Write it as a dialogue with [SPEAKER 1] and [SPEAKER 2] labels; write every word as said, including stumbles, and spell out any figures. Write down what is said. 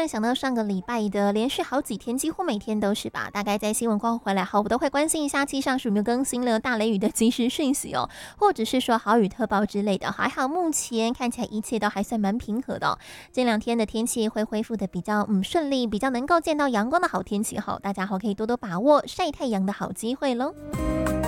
[SPEAKER 1] 然想到上个礼拜的连续好几天，几乎每天都是吧。大概在新闻过后回来后，我都会关心一下气象署有没有更新了大雷雨的即时讯息哦，或者是说豪雨特报之类的。还好目前看起来一切都还算蛮平和的哦。这两天的天气会恢复的比较嗯顺利，比较能够见到阳光的好天气后，大家好可以多多把握晒太阳的好机会喽。